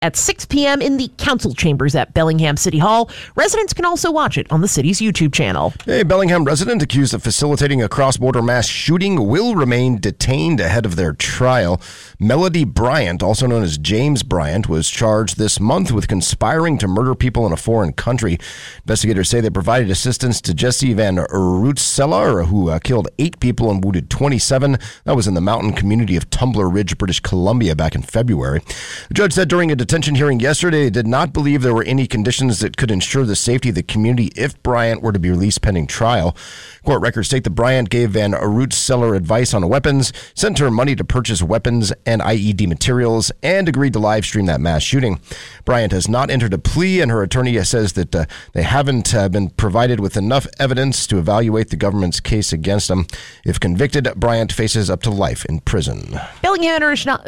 at 6 p.m. in the council chambers at Bellingham City Hall. Residents can also watch it on the city's YouTube channel. A Bellingham resident accused of facilitating a cross-border mass shooting will remain detained ahead of their trial. Melody Bryant, also known as James Bryant, was charged this month with conspiring to murder people in a foreign country. Investigators say they provided assistance to Jesse Van Rootselaar, who killed 8 people and wounded 27. That was in the mountain community of Tumbler Ridge, British Columbia, back in February. The judge said during a detention hearing yesterday, they did not believe there were any conditions that could ensure the safety of the community if Bryant were to be released pending trial. Court records state that Bryant gave Van Rootselaar advice on weapons, sent her money to purchase weapons and IED materials, and agreed to live stream that mass shooting. Bryant has not entered a plea, and her attorney says that they haven't been provided with enough evidence to evaluate the government's case against him. If convicted, Bryant faces up to life in prison. Bellingham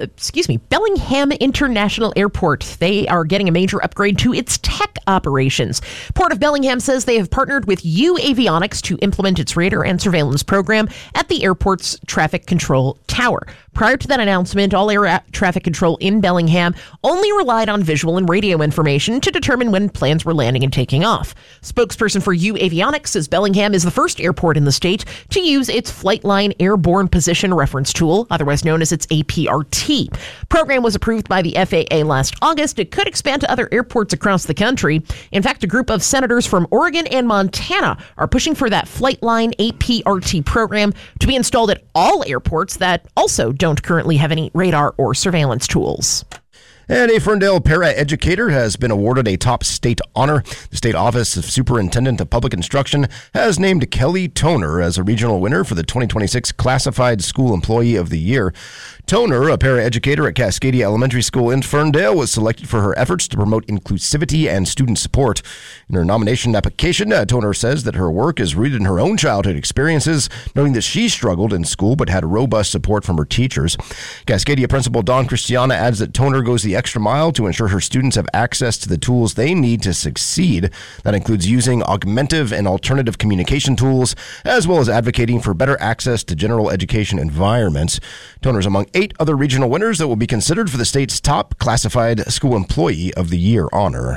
International Airport. They are getting a major upgrade to its tech operations. Port of Bellingham says they have partnered with Avionics to implement its radar and surveillance program at the airport's traffic control tower. Prior to that announcement, all air traffic control in Bellingham only relied on visual and radio information to determine when planes were landing and taking off. Spokesperson for Avionics says Bellingham is the first airport in the state to use its Flightline Airborne Position Reference Tool, otherwise known as its APRT. Program was approved by the FAA last August. It could expand to other airports across the country. In fact, a group of senators from Oregon and Montana are pushing for that Flightline APRT program to be installed at all airports that also don't currently have any radar or surveillance tools. And a Ferndale para-educator has been awarded a top state honor. The State Office of Superintendent of Public Instruction has named Kelly Toner as a regional winner for the 2026 Classified School Employee of the Year. Toner, a paraeducator at Cascadia Elementary School in Ferndale, was selected for her efforts to promote inclusivity and student support. In her nomination application, Toner says that her work is rooted in her own childhood experiences, noting that she struggled in school but had robust support from her teachers. Cascadia Principal Dawn Christiana adds that Toner goes the extra mile to ensure her students have access to the tools they need to succeed. That includes using augmentative and alternative communication tools, as well as advocating for better access to general education environments. Toner is among 8 other regional winners that will be considered for the state's top Classified School Employee of the Year honor.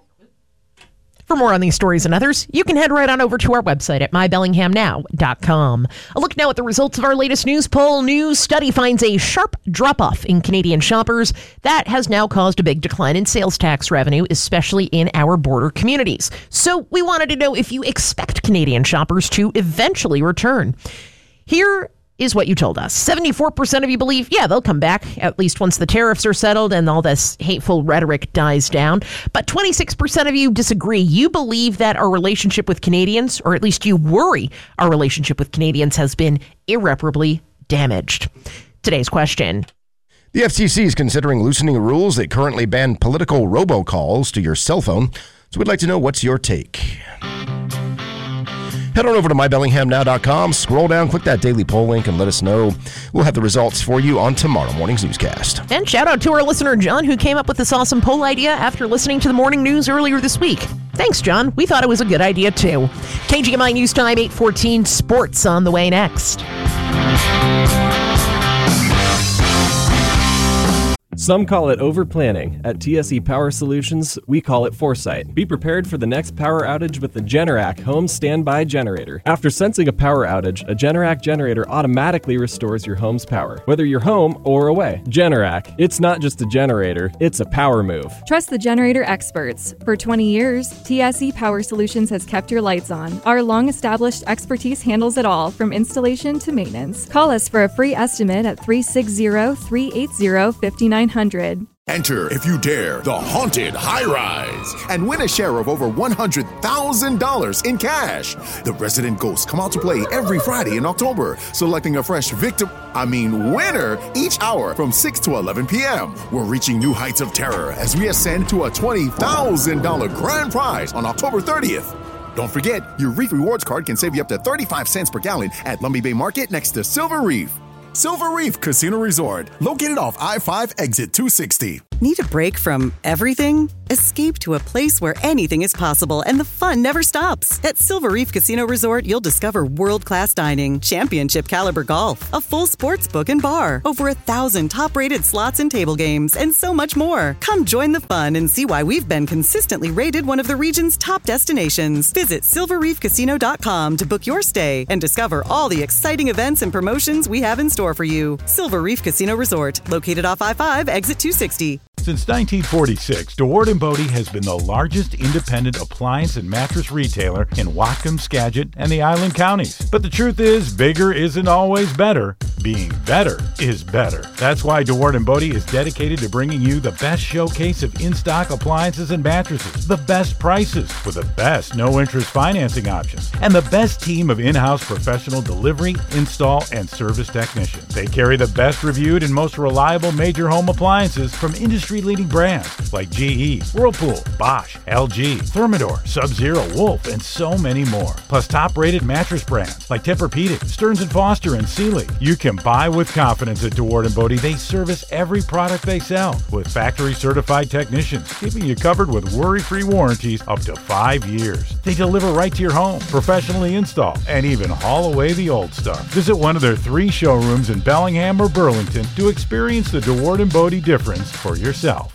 For more on these stories and others, you can head right on over to our website at mybellinghamnow.com. A look now at the results of our latest news poll. New study finds a sharp drop-off in Canadian shoppers. That has now caused a big decline in sales tax revenue, especially in our border communities. So we wanted to know if you expect Canadian shoppers to eventually return. Here is what you told us. 74% of you believe, yeah, they'll come back, at least once the tariffs are settled and all this hateful rhetoric dies down. But 26% of you disagree. You believe that our relationship with Canadians, or at least you worry our relationship with Canadians, has been irreparably damaged. Today's question. The FCC is considering loosening rules that currently ban political robocalls to your cell phone. So we'd like to know, what's your take? Head on over to mybellinghamnow.com, scroll down, click that daily poll link, and let us know. We'll have the results for you on tomorrow morning's newscast. And shout out to our listener, John, who came up with this awesome poll idea after listening to the morning news earlier this week. Thanks, John. We thought it was a good idea, too. KGMI News Time, 8:14, sports on the way next. Some call it overplanning. At TSE Power Solutions, we call it foresight. Be prepared for the next power outage with the Generac Home Standby Generator. After sensing a power outage, a Generac generator automatically restores your home's power, whether you're home or away. Generac, it's not just a generator, it's a power move. Trust the generator experts. For 20 years, TSE Power Solutions has kept your lights on. Our long-established expertise handles it all, from installation to maintenance. Call us for a free estimate at 360-380-5900. Enter, if you dare, the Haunted High Rise and win a share of over $100,000 in cash. The Resident Ghosts come out to play every Friday in October, selecting a fresh winner each hour from 6 to 11 p.m. We're reaching new heights of terror as we ascend to a $20,000 grand prize on October 30th. Don't forget, your Reef Rewards card can save you up to 35 cents per gallon at Lumby Bay Market next to Silver Reef. Silver Reef Casino Resort, located off I-5 exit 260. Need a break from everything? Escape to a place where anything is possible and the fun never stops. At Silver Reef Casino Resort, you'll discover world-class dining, championship caliber golf, a full sports book and bar, over 1,000 top-rated slots and table games, and so much more. Come join the fun and see why we've been consistently rated one of the region's top destinations. Visit silverreefcasino.com to book your stay and discover all the exciting events and promotions we have in store for you. Silver Reef Casino Resort, located off I-5, exit 260. Since 1946, DeWard & Bodie has been the largest independent appliance and mattress retailer in Whatcom, Skagit, and the Island Counties. But the truth is, bigger isn't always better. Being better is better. That's why DeWard & Bodie is dedicated to bringing you the best showcase of in-stock appliances and mattresses, the best prices, with the best no-interest financing options, and the best team of in-house professional delivery, install, and service technicians. They carry the best reviewed and most reliable major home appliances from industry-leading brands like GE, Whirlpool, Bosch, LG, Thermador, Sub-Zero, Wolf, and so many more. Plus top-rated mattress brands like Tempur-Pedic, Stearns & Foster, and Sealy. You can buy with confidence at DeWard & Bodie. They service every product they sell with factory-certified technicians, keeping you covered with worry-free warranties up to 5 years. They deliver right to your home, professionally install, and even haul away the old stuff. Visit one of their 3 showrooms in Bellingham or Burlington to experience the DeWard & Bodie difference for yourself.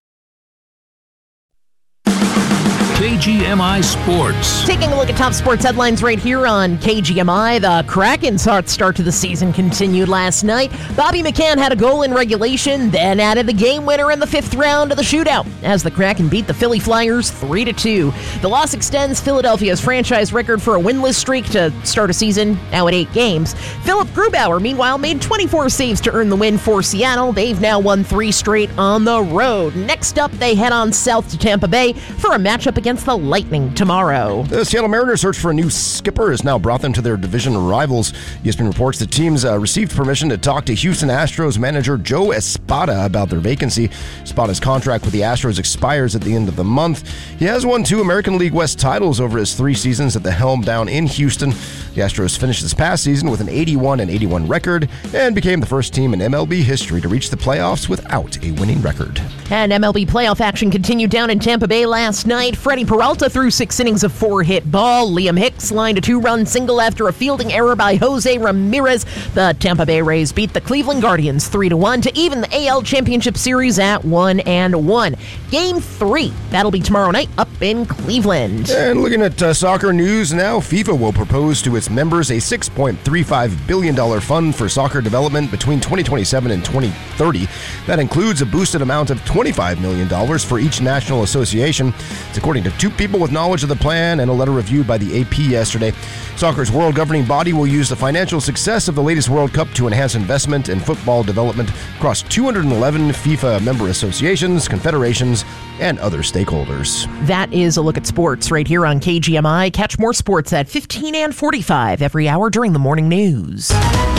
KGMI Sports. Taking a look at top sports headlines right here on KGMI. The Kraken's hot start to the season continued last night. Bobby McCann had a goal in regulation, then added the game winner in the 5th round of the shootout as the Kraken beat the Philly Flyers 3-2. The loss extends Philadelphia's franchise record for a winless streak to start a season, now at 8 games. Philip Grubauer, meanwhile, made 24 saves to earn the win for Seattle. They've now won 3 straight on the road. Next up, they head on south to Tampa Bay for a matchup against the Lightning tomorrow. The Seattle Mariners' search for a new skipper has now brought them to their division rivals. ESPN reports the teams received permission to talk to Houston Astros manager Joe Espada about their vacancy. Espada's contract with the Astros expires at the end of the month. He has won 2 American League West titles over his 3 seasons at the helm down in Houston. The Astros finished this past season with an 81-81 record and became the first team in MLB history to reach the playoffs without a winning record. And MLB playoff action continued down in Tampa Bay last night. Freddie Peralta threw 6 innings of 4-hit ball. Liam Hicks lined a 2-run single after a fielding error by Jose Ramirez. The Tampa Bay Rays beat the Cleveland Guardians 3-1 to even the AL Championship Series at 1-1. Game 3, that'll be tomorrow night up in Cleveland. And looking at soccer news now, FIFA will propose to its members a $6.35 billion fund for soccer development between 2027 and 2030. That includes a boosted amount of $25 million for each national association. It's according to 2 people with knowledge of the plan and a letter reviewed by the AP yesterday. Soccer's world governing body will use the financial success of the latest World Cup to enhance investment in football development across 211 FIFA member associations, confederations, and other stakeholders. That is a look at sports right here on KGMI. Catch more sports at 15 and 45 every hour during the morning news.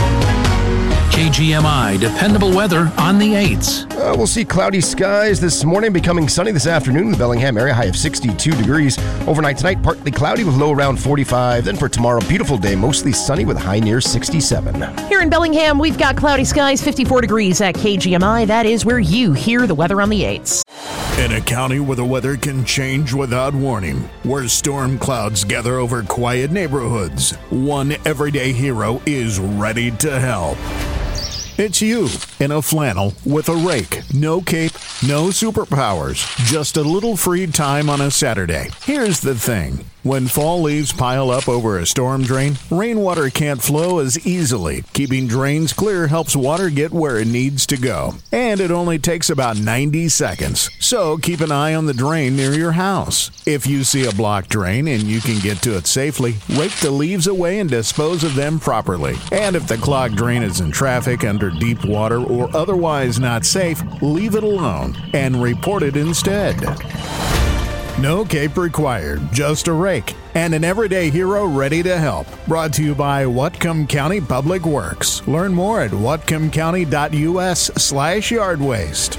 KGMI dependable weather on the 8s. We'll see cloudy skies this morning, becoming sunny this afternoon in the Bellingham area, high of 62 degrees. Overnight tonight, partly cloudy with low around 45. Then for tomorrow, beautiful day, mostly sunny with a high near 67. Here in Bellingham, we've got cloudy skies, 54 degrees at KGMI. That is where you hear the weather on the 8s. In a county where the weather can change without warning, where storm clouds gather over quiet neighborhoods, one everyday hero is ready to help. It's you in a flannel with a rake. No cape, no superpowers, just a little free time on a Saturday. Here's the thing. When fall leaves pile up over a storm drain, rainwater can't flow as easily. Keeping drains clear helps water get where it needs to go. And it only takes about 90 seconds. So keep an eye on the drain near your house. If you see a blocked drain and you can get to it safely, rake the leaves away and dispose of them properly. And if the clogged drain is in traffic, under deep water, or otherwise not safe, leave it alone and report it instead. No cape required, just a rake, and an everyday hero ready to help. Brought to you by Whatcom County Public Works. Learn more at whatcomcounty.us/yard waste.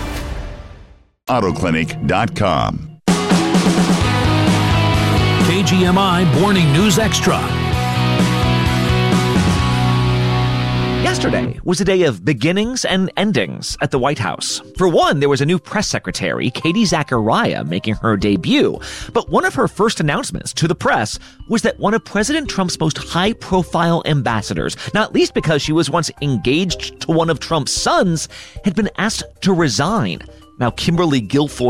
Autoclinic.com. KGMI Morning News Extra. Yesterday was a day of beginnings and endings at the White House. For one, there was a new press secretary, Katie Zachariah, making her debut. But one of her first announcements to the press was that one of President Trump's most high-profile ambassadors, not least because she was once engaged to one of Trump's sons, had been asked to resign. Now, Kimberly Guilfoyle